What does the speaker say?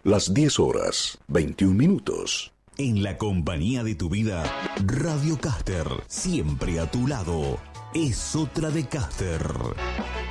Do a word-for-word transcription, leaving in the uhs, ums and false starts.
Las diez horas, veintiún minutos. En la compañía de tu vida, Radio Caster, siempre a tu lado. Es otra de Caster.